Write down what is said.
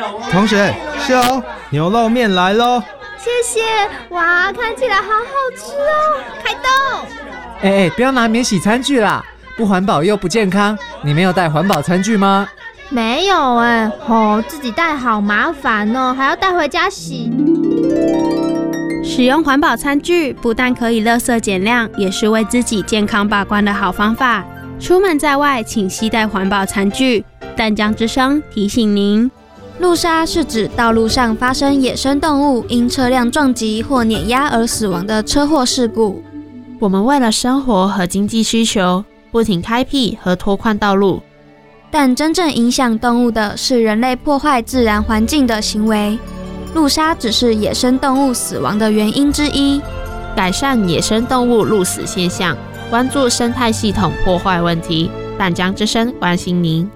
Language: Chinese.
同学，秀牛肉面来咯。 谢谢，哇，看起来好好吃哦！开动！ 不要拿免洗餐具啦，不环保又不健康。你没有带环保餐具吗？ 没有自己带好麻烦哦，还要带回家洗。 使用环保餐具不但可以垃圾减量，也是为自己健康把关的好方法。出门在外，请携带环保餐具。淡江之声提醒您。 路杀是指道路上发生野生动物因车辆撞击或碾压而死亡的车祸事故。 我们为了生活和经济需求，不停开辟和拓宽道路， 但真正影响动物的是人类破坏自然环境的行为。路杀只是野生动物死亡的原因之一。 改善野生动物路死现象，关注生态系统破坏问题。淡江之声关心您。